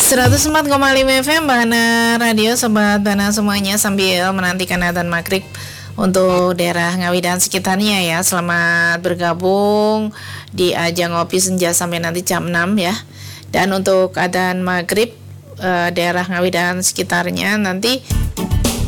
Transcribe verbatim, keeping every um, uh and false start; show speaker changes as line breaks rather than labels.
seratus empat koma lima F M Bahana Radio, Sobat Bahana semuanya, sambil menantikan adzan maghrib untuk daerah Ngawi dan sekitarnya ya. Selamat bergabung di ajang ngopi senja sampai nanti jam enam ya. Dan untuk adzan maghrib uh, daerah Ngawi dan sekitarnya nanti